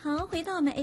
好，回到我们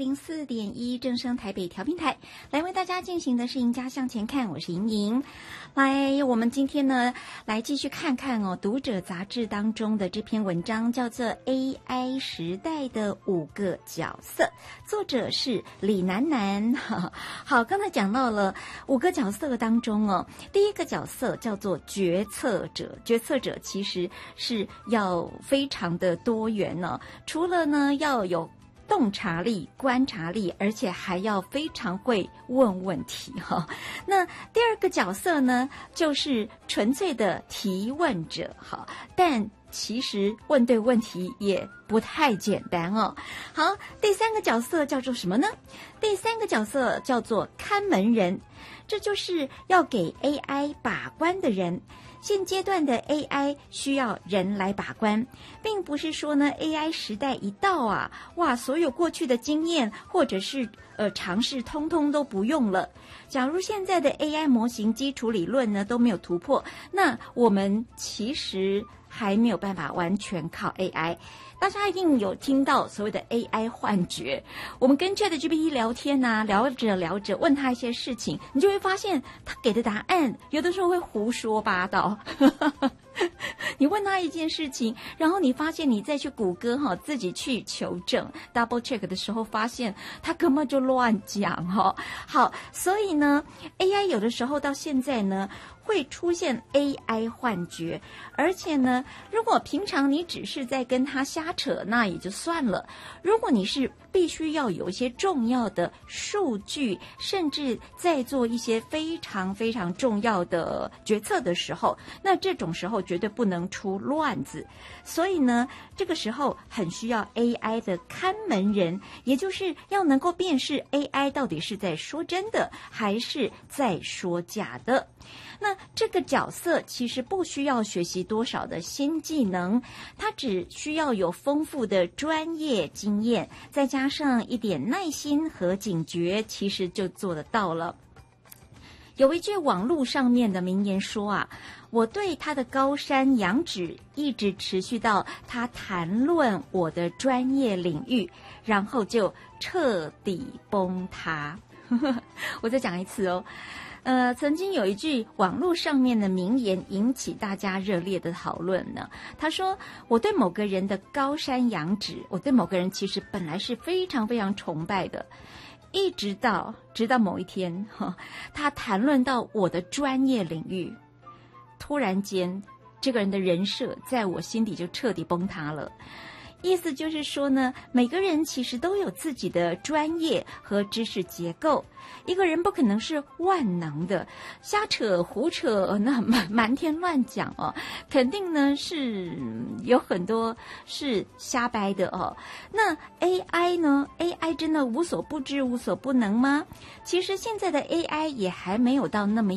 FM104.1 正声台北调频台，来为大家进行的是赢家向前看，我是莹莹。来，我们今天呢，来继续看看哦，读者杂志当中的这篇文章叫做 AI 时代的5个角色，作者是李楠楠。好，刚才讲到了5个角色当中哦，第一个角色叫做决策者，决策者其实是要非常的多元哦，除了呢要有洞察力、观察力，而且还要非常会问问题哈。那第二个角色呢，就是纯粹的提问者哈，但其实问对问题也不太简单哦。好，第三个角色叫做什么呢？第三个角色叫做看门人，这就是要给 AI 把关的人。现阶段的 AI 需要人来把关，并不是说呢 AI 时代一到啊，哇，所有过去的经验或者是尝试通通都不用了。假如现在的 AI 模型基础理论呢都没有突破，那我们其实还没有办法完全靠 AI。大家一定有听到所谓的 AI 幻觉，我们跟 ChatGPT 聊天啊，聊着问他一些事情，你就会发现他给的答案有的时候会胡说八道。你问他一件事情，然后你发现你再去谷歌自己去求证 double check 的时候，发现他根本就乱讲好，所以呢 AI 有的时候到现在呢会出现 AI 幻觉，而且呢如果平常你只是在跟他瞎扯，那也就算了，如果你是必须要有一些重要的数据，甚至在做一些非常非常重要的决策的时候，那这种时候绝对不能出乱子。所以呢这个时候很需要 AI 的看门人，也就是要能够辨识 AI 到底是在说真的还是在说假的。那这个角色其实不需要学习多少的新技能，他只需要有丰富的专业经验，再加上一点耐心和警觉，其实就做得到了。有一句网络上面的名言说啊，我对他的高山仰止一直持续到他谈论我的专业领域，然后就彻底崩塌。我再讲一次哦。曾经有一句网络上面的名言引起大家热烈的讨论呢。他说，我对某个人的高山仰止，我对某个人其实本来是非常非常崇拜的，一直到某一天他谈论到我的专业领域，突然间这个人的人设在我心底就彻底崩塌了。意思就是说呢，每个人其实都有自己的专业和知识结构，一个人不可能是万能的，瞎扯胡扯那满天乱讲哦，肯定呢是有很多是瞎掰的哦。那 AI 呢 ？AI 真的无所不知无所不能吗？其实现在的 AI 也还没有到那么